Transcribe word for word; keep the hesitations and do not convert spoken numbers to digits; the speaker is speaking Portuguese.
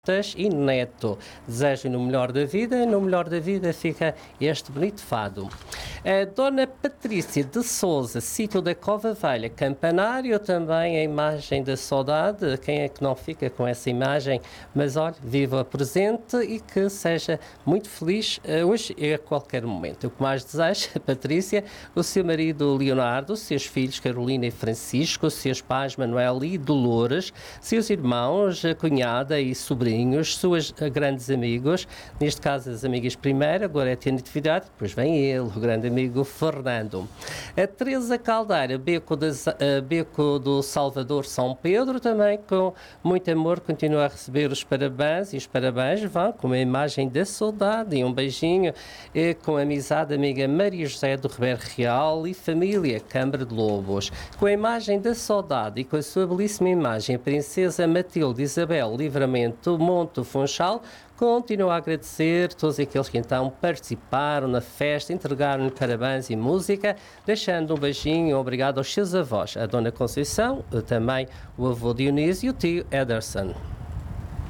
e neto. Desejo-lhe o melhor da vida e no melhor da vida fica este bonito fado. A Dona Patrícia de Souza, sítio da Cova Velha, Campanário, também a imagem da saudade. Quem é que não fica com essa imagem? Mas olha, viva presente e que seja muito feliz uh, hoje e a qualquer momento. O que mais desejo, Patrícia, o seu marido Leonardo, os seus filhos Carolina e Francisco, os seus pais Manuel e Dolores, seus irmãos, a cunhada e sobrinhos, suas grandes amigos, neste caso as amigas primeiro, agora é a Natividade, depois vem ele, o grande amigo Fernando. A Teresa Caldeira, Beco, de, uh, Beco do Salvador São Pedro, também com muito amor, continua a receber os parabéns, e os parabéns vão com uma imagem da saudade e um beijinho, e com a amizade amiga Maria José do Ribeiro Real e família Câmara de Lobos. Com a imagem da saudade e com a sua belíssima imagem, a princesa Matilde Isabel Livramento Monte Funchal, continuo a agradecer todos aqueles que então participaram na festa, entregaram-lhe parabéns e música, deixando um beijinho, obrigado aos seus avós, a Dona Conceição, também o avô Dionísio e o tio Ederson.